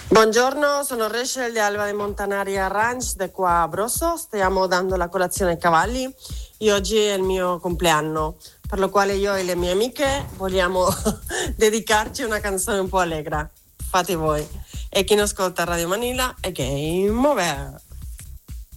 Buongiorno, sono Rachel di Alba di Montanaria Ranch, da qua a Brosso. Stiamo dando la colazione ai cavalli e oggi è il mio compleanno, per lo quale io e le mie amiche vogliamo dedicarci una canzone un po' allegra. Fate voi. E chi non ascolta Radio Manila è Game Over.